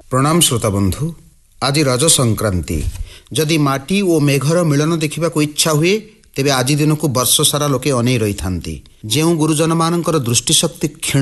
प्रणाम श्रोता बंधु। आज रज संक्रांति। जदि माटी और मेघर मिलन देखा इच्छा हुए तेबे आज दिन को वर्ष सारा लोके अनै रही था। जो गुरुजन मानकर दृष्टिशक्ति क्षीण,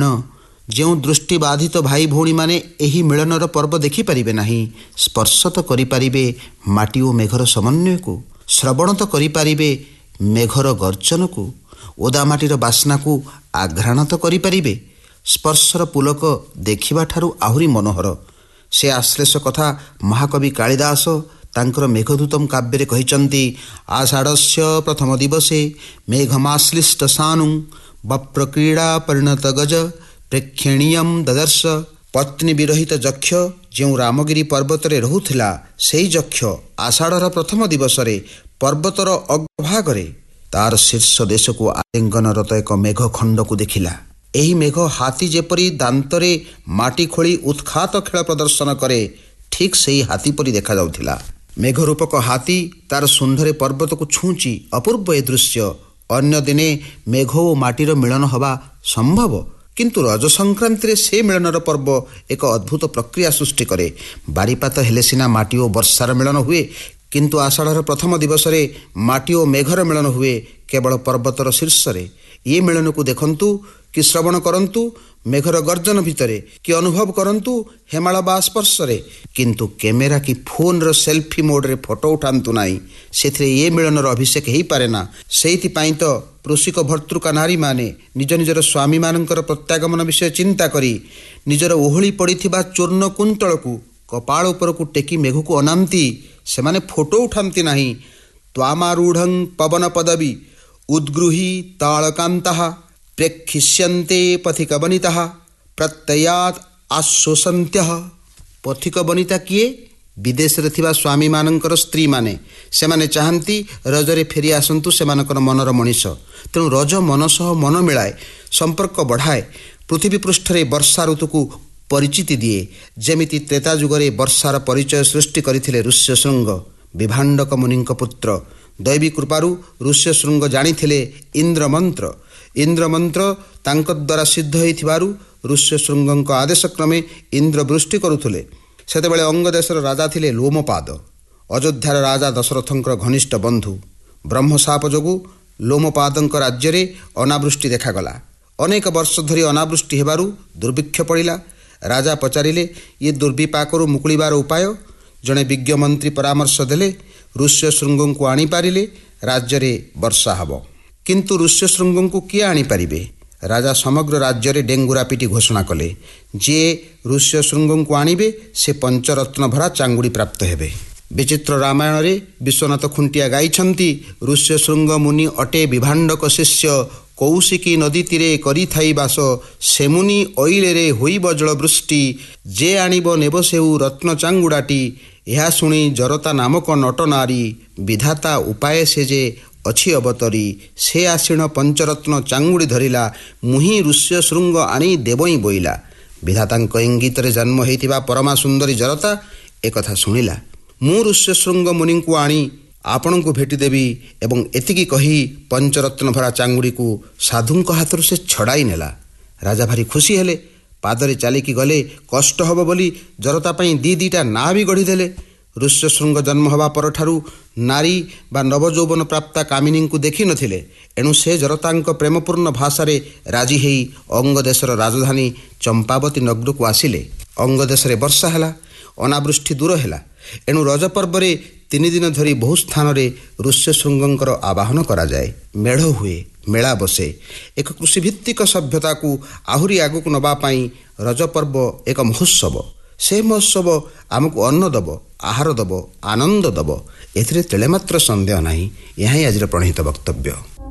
जो दृष्टि बाधित भाई भौणी माने एही मिलनर पर्व देखिपारे नहीं, स्पर्श तो करें माटी और मेघर समन्वय को, श्रवण तो करें मेघर गर्जन को, ओदा माटीर बास्ना को आघ्राण तो करें, स्पर्शर पुलक देखा ठारू आहुरी मनोहर। से आश्लेष कथा महाकवि कालिदास तांकर मेघदूतम काव्य कहिचंती। आषाढ़स्य प्रथम दिवसे मेघमाश्लिष्ट सानु बप्रक्रीड़ा परिणत गज प्रेक्षणीयम ददर्श। पत्नी विरहित जक्ष जो रामगिरी पर्वत रे रहुथिला, सेई जक्ष आषाढ़र प्रथम दिवसरे पर्वतर अग्रभागरे तार शीर्ष देश को आलिंगनरत एक मेघ खंड को देखिला। एही मेघ हाथी जेपरी दांतरे माटी खोली उत्खात खेल प्रदर्शन करे, ठीक सेही हाथी परी देखा जाउथिला। मेघ रूपक हाथी तार सुंदर पर्वत को छुंची अपूर्व ए दृश्य। अन्य दिने मेघ और माटीर मिलन हवा संभव, किंतु रज संक्रांति से मिलनर पर्व एक अद्भुत प्रक्रिया सृष्टि करे। बारीपात हेले सिना माटी और वर्षार मिलन हुए, किंतु आषाढ़र प्रथम दिवस रे माटी और मेघर मिलन हुए केवल पर्वतर शीर्षरे। ये मिलन को देखंतु कि श्रवण करंतु मेघर गर्जन भितरे, कि अनुभव करंतु हेमाल बा स्पर्शरे, किंतु कैमेरा की फोन रो सेल्फी मोड रे फोटो उठांतु नाही। सेथरे ये मिलनर अभिषेक हेई पारे ना। सेइथि पाई तो पुरुषिक भर्तृका नारी माने निज निजर स्वामी मानकर प्रत्यागमन विषय चिंता करी निजर ओहଳି पड़िथिबा चूर्ण कुंतल को कपाळ ऊपर को टेकी मेघ को अनांती। सेमाने फोटो उठांती नाही। त्वामारूढ़ं पवन पदवी उद्गृही तालकांतः प्रेक्षिष्यन्ते पथिक बनितः प्रत्ययात् आश्वसन्त्यः। पथिक बनिता किए? विदेश रे थिबा स्वामी मानकर स्त्री माने। सेमाने चाहंती रजरे फेरी आसंतु सेमानकर मनर मनीष। तेणु रज मन सह मन मिलाए, संपर्क बढ़ाए, पृथ्वी पृष्ठरे वर्षा ऋतु को परिचिति दिए। जेमिति त्रेता जुगरे वर्षार परिचय सृष्टि करथिले ऋष्य शृंग, विभाण्डक मुनिंक पुत्र। दैवी कृपारू ऋष्य शृंग जानिथिले इंद्र मंत्र। इंद्र मंत्र तांक द्वारा सिद्ध होइथिबारु ऋष्य शृंगଙ୍କ आदेश क्रमे इंद्र वृष्टि करुथुले। सेतेबेले अंग देशर राजा थिले लोमपाद, अयोध्यार राजा दशरथंकर घनिष्ठ बंधु। ब्रह्मशाप जोगु लोमपादଙ୍କ राज्य अनावृष्टि देखागला। अनेक वर्ष धरी अनावृष्टि हेबारु दुर्भिक्ष पड़िला। राजा पचारिले ये दुर्विपाकरू मुकुलिबार उपाय। जड़े विज्ञ मंत्री परामर्श देले, ऋष्य शृंग को आनीपारे राज्य रे वर्षा हब। किंतु ऋष्य शृंग को किए आनीपारे? राजा समग्र राज्य रे डेंगुरा पिटी घोषणा कले, जे ऋष्य शृंग को आणिबे से पंचरत्न भरा चांगुड़ी प्राप्त हेबे। विचित्र रामायण रे विश्वनाथ खुंटिया गाइछंती, ऋष्य शृंग मुनि अटे विभाण्डक शिष्य, कौशिकी नदी तीरे करी थाई बास, सेमुनि ओइले रे होइब जल वृष्टि, जे आनिब नेब सेउ रत्न चांगुड़ाटी, यह शुणी जरता नामक नट नारी, विधाता उपाय से जे अच्छी अवतरी, से आसीण पंचरत्न चांगुड़ी धरिला, मुही ऋष्य शृंग आनी देवई बोइला। विधातांक इंगित रे जन्म होइथिबा परमा सुंदरी जरता एकथा शुणिला। मु ऋष्य शृंग मुनि को आनी आपण को भेटी देवी एवं एतिकी कही पंचरत्न भरा चांगुड़ी को साधुंक हाथरू से छड़ाई नेला। राजा भारी खुशी हेले। पादरे चालिकी गले, कष्ट हब बोली जरता पई दीटा ना भी गढ़ीदेले। ऋष्य शृंग जन्म हवा परठारू नारी बा नवजौवन प्राप्ता कामिनी को देखी नथिले। एणु से जरतांक प्रेमपूर्ण भाषारे राजी हेई अंग देशर राजधानी चंपावती नगर को आसिले। अंग देश रे वर्षा हैला, अनावृष्टि दूर हैला। एणु रज पर्व रे 3 दिन धरी बहु स्थान रे ऋष्य शृंगंकर आवाहन करा जाए। मेढ़ हुए, मेला बसे। एक कृषिभित्तिक सभ्यता को आहुरी आगक नबा पाई रज पर्व एक महोत्सव। से महोत्सव आमको अन्न दब, आहार दब, आनंद दब, एथिरे तेले मात्र संदेह नहीं। यहाँ ही आज प्रणीत वक्तव्य।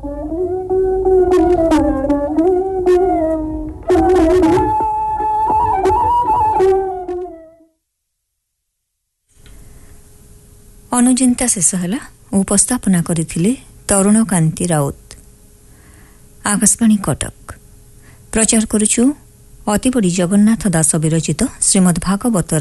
अनुचिंता शेष है। उपस्थापना करथिले तरुण कांति राउत। आकाशवाणी कटक। प्रचार करुछु अतिबड़ी जगन्नाथ दास विरचित श्रीमद् भागवतर